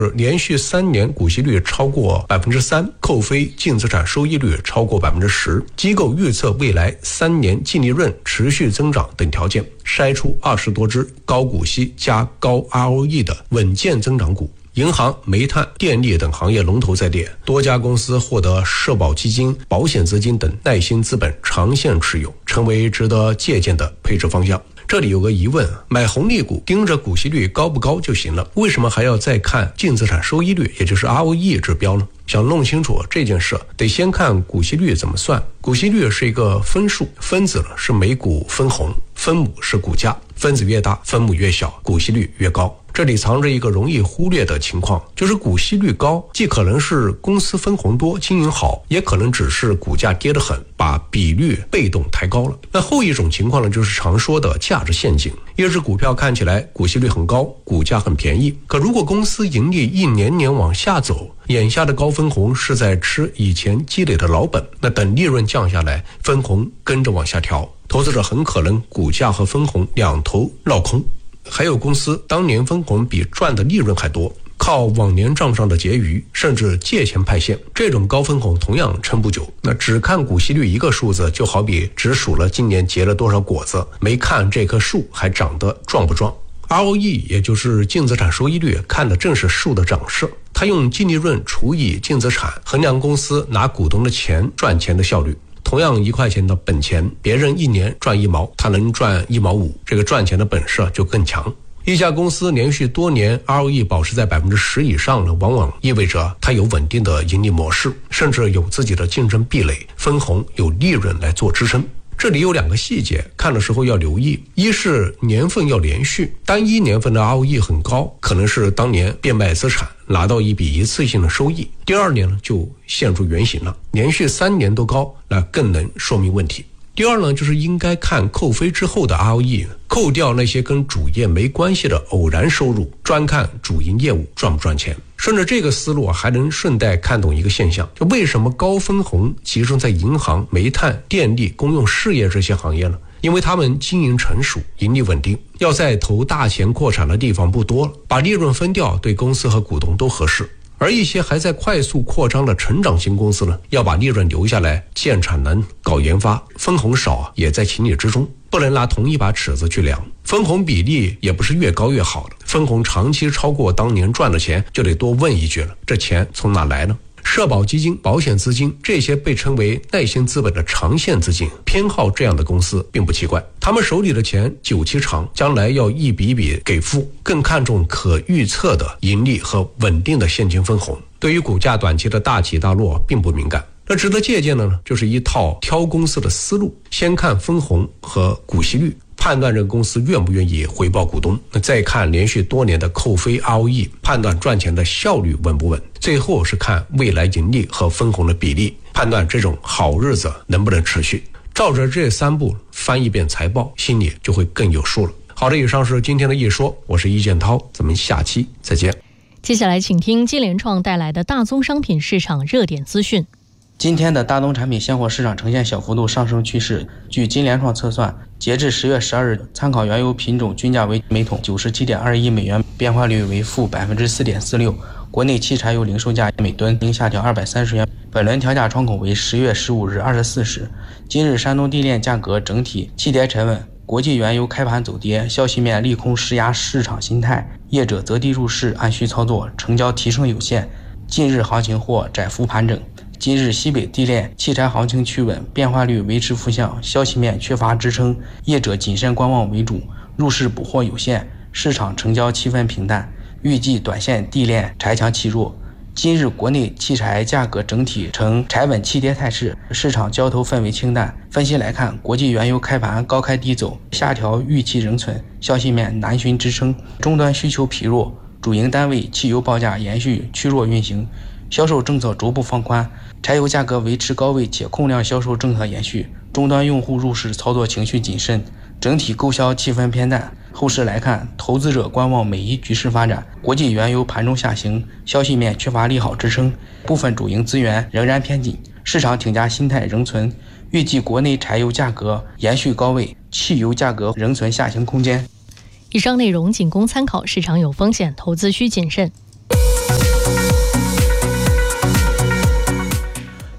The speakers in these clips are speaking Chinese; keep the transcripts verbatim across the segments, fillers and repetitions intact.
连续三年股息率超过百分之三，扣非净资产收益率超过百分之十，机构预测未来三年净利润持续增长等条件，筛出二十多只高股息加高 R O E 的稳健增长股。银行、煤炭、电力等行业龙头在列，多家公司获得社保基金、保险资金等耐心资本长线持有，成为值得借鉴的配置方向。这里有个疑问，买红利股盯着股息率高不高就行了，为什么还要再看净资产收益率，也就是 R O E 指标呢？想弄清楚这件事，得先看股息率怎么算。股息率是一个分数，分子是每股分红，分母是股价，分子越大，分母越小，股息率越高。这里藏着一个容易忽略的情况，就是股息率高，既可能是公司分红多，经营好，也可能只是股价跌得很，把比率被动抬高了。那后一种情况呢，就是常说的价值陷阱。一只股票看起来股息率很高，股价很便宜，可如果公司盈利一年年往下走，眼下的高分红是在吃以前积累的老本，那等利润降下来，分红跟着往下调，投资者很可能股价和分红两头落空。还有公司当年分红比赚的利润还多，靠往年账上的结余甚至借钱派现，这种高分红同样撑不久。那只看股息率一个数字，就好比只数了今年结了多少果子，没看这棵树还长得壮不壮。 R O E 也就是净资产收益率，看的正是树的长势，它用净利润除以净资产，衡量公司拿股东的钱赚钱的效率。同样一块钱的本钱，别人一年赚一毛，他能赚一毛五，这个赚钱的本事就更强。一家公司连续多年 R O E 保持在百分之十以上呢，往往意味着它有稳定的盈利模式，甚至有自己的竞争壁垒，分红有利润来做支撑。这里有两个细节，看的时候要留意。一是年份要连续，单一年份的 R O E 很高，可能是当年变卖资产拿到一笔一次性的收益，第二年呢就现出原形了。连续三年都高，那更能说明问题。第二呢，就是应该看扣非之后的 R O E， 扣掉那些跟主业没关系的偶然收入，专看主营业务赚不赚钱。顺着这个思路，还能顺带看懂一个现象，就为什么高分红集中在银行、煤炭、电力、公用事业这些行业呢？因为他们经营成熟，盈利稳定，要再投大钱扩产的地方不多了，把利润分掉对公司和股东都合适。而一些还在快速扩张的成长型公司呢，要把利润留下来建产能、搞研发，分红少也在情理之中，不能拿同一把尺子去量。分红比例也不是越高越好的，分红长期超过当年赚的钱，就得多问一句了，这钱从哪来呢？社保基金、保险资金，这些被称为耐心资本的长线资金，偏好这样的公司并不奇怪，他们手里的钱久期长，将来要一笔笔给付，更看重可预测的盈利和稳定的现金分红，对于股价短期的大起大落并不敏感。那值得借鉴的呢，就是一套挑公司的思路，先看分红和股息率，判断这个公司愿不愿意回报股东，那再看连续多年的扣非 R O E， 判断赚钱的效率稳不稳，最后是看未来盈利和分红的比例，判断这种好日子能不能持续。照着这三步翻一遍财报，心里就会更有数了。好的，以上是今天的一说，我是易建涛，咱们下期再见。 接下来请听金联创带来的大宗商品市场热点资讯。 今天的大宗产品现货市场呈现小幅度上升趋势。据金联创测算，截至十月十二日，参考原油品种均价为每桶九十七点二一美元，变化率为负百分之四点四六。国内汽柴油零售价每吨应下调二百三十元，本轮调价窗口为十月十五日二十四时。今日山东地炼价格整体弃跌沉稳，国际原油开盘走跌，消息面利空施压市场心态，业者择低入市，按需操作，成交提升有限。近日行情或窄幅盘整。今日西北地炼汽柴行情趋稳，变化率维持负向，消息面缺乏支撑，业者谨慎观望为主，入市补货有限，市场成交气氛平淡，预计短线地炼柴强气弱。今日国内汽柴价格整体呈柴稳弃跌态势，市场交投氛围清淡。分析来看，国际原油开盘高开低走，下调预期仍存，消息面难寻支撑，终端需求疲弱，主营单位汽油报价延续趋弱运行，销售政策逐步放宽，柴油价格维持高位且控量销售政策延续，终端用户入市操作情绪谨慎，整体购销气氛偏淡。后市来看，投资者观望美伊局势发展，国际原油盘中下行，消息面缺乏利好支撑，部分主营资源仍然偏紧，市场挺价心态仍存，预计国内柴油价格延续高位，汽油价格仍存下行空间。 以上内容仅供参考，市场有风险，投资需谨慎。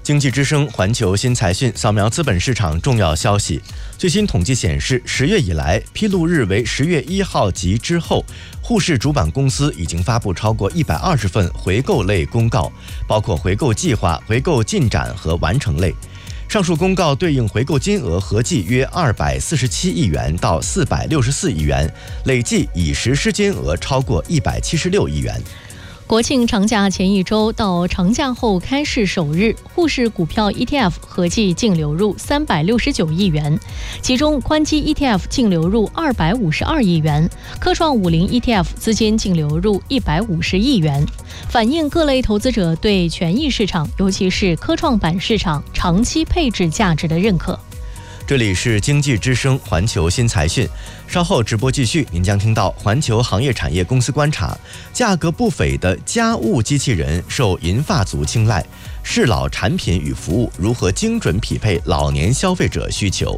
经济之声环球新财讯扫描资本市场重要消息。最新统计显示，十月以来，披露日为十月一号及之后，沪市主板公司已经发布超过一百二十份回购类公告，包括回购计划、回购进展和完成类。上述公告对应回购金额合计约二百四十七亿元到四百六十四亿元，累计已实施金额超过一百七十六亿元。 国庆长假前一周到长假后开市首日，沪市股票 E T F 合计净流入三百六十九亿元，其中宽基 E T F 净流入二百五十二亿元，科创五零 E T F 资金净流入一百五十亿元，反映各类投资者对权益市场，尤其是科创板市场长期配置价值的认可。 这里是经济之声环球新财讯，稍后直播继续，您将听到环球行业产业公司观察，价格不菲的家务机器人受银发族青睐，适老产品与服务如何精准匹配老年消费者需求。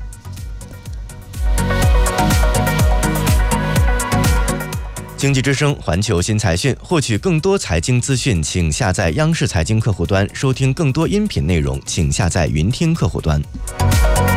经济之声环球新财讯，获取更多财经资讯，请下载央视财经客户端，收听更多音频内容，请下载云听客户端。